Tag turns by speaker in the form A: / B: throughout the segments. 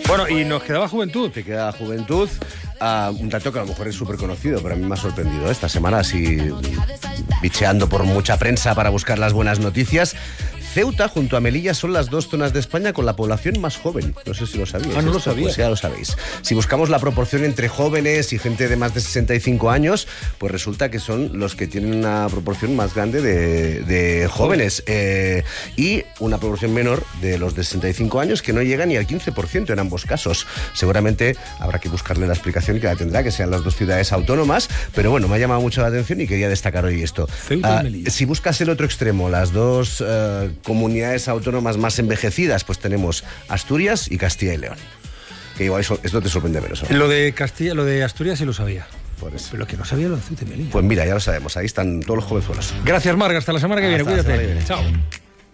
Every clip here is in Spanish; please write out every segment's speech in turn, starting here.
A: Bueno, y nos quedaba Juventud.
B: Te queda Juventud. Un dato que a lo mejor es súper conocido, pero a mí me ha sorprendido esta semana, así bicheando por mucha prensa para buscar las buenas noticias. Ceuta junto a Melilla son las dos zonas de España con la población más joven. No sé si lo sabíais.
A: No lo sabía.
B: Pues ya lo sabéis. Si buscamos la proporción entre jóvenes y gente de más de 65 años, pues resulta que son los que tienen una proporción más grande de jóvenes y una proporción menor de los de 65 años que no llega ni al 15% en ambos casos. Seguramente habrá que buscarle la explicación que la tendrá, que sean las dos ciudades autónomas, pero bueno, me ha llamado mucho la atención y quería destacar hoy esto.
A: Ceuta y Melilla.
B: Si buscas el otro extremo, las dos comunidades autónomas más envejecidas, pues tenemos Asturias y Castilla y León. Que igual esto te sorprende menos, ¿no?
A: Lo de Castilla, lo de Asturias sí lo sabía.
B: Por eso.
A: Pero lo que no sabía lo de Ceuta y Melilla.
B: Pues mira, ya lo sabemos, ahí están todos los jovenzuelos.
A: Gracias, Marga. Hasta la semana que viene.
B: Hasta la
A: Cuídate.
B: semana que viene.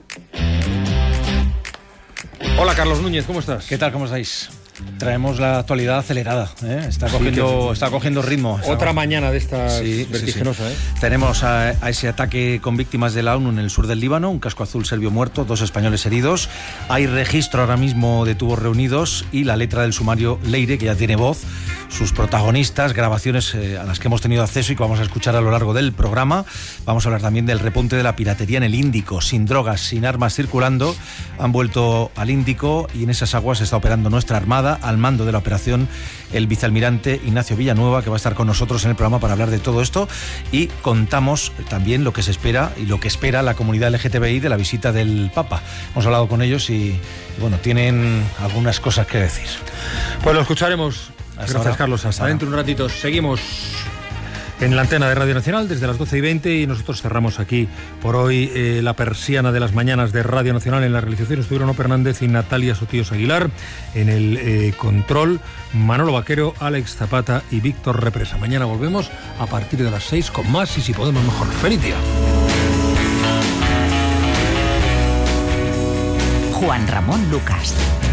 A: Chao. Hola, Carlos Núñez, ¿cómo estás?
C: ¿Qué tal? ¿Cómo estáis? Traemos la actualidad acelerada, ¿eh? Está cogiendo ritmo.
A: Otra mañana de estas vertiginosa,
C: sí. Tenemos a ese ataque con víctimas de la ONU en el sur del Líbano, un casco azul serbio muerto, 2 españoles heridos. Hay registro ahora mismo de tubos reunidos y la letra del sumario Leire, que ya tiene voz, sus protagonistas, grabaciones a las que hemos tenido acceso y que vamos a escuchar a lo largo del programa. Vamos a hablar también del repunte de la piratería en el Índico, sin drogas, sin armas circulando. Han vuelto al Índico y en esas aguas está operando nuestra armada, al mando de la operación el vicealmirante Ignacio Villanueva, que va a estar con nosotros en el programa para hablar de todo esto, y contamos también lo que se espera y lo que espera la comunidad LGTBI de la visita del Papa. Hemos hablado con ellos y bueno, tienen algunas cosas que decir.
A: Pues lo escucharemos. Gracias, Carlos. Hasta dentro de un ratito. Seguimos en la antena de Radio Nacional desde las 12:20 y nosotros cerramos aquí por hoy la persiana de las mañanas de Radio Nacional. En la realización estuvieron Oper Hernández y Natalia Sotíos Aguilar. En el control, Manolo Vaquero, Alex Zapata y Víctor Represa. Mañana volvemos a partir de las 6 con más y si podemos mejor. ¡Feliz día!
D: Juan Ramón Lucas.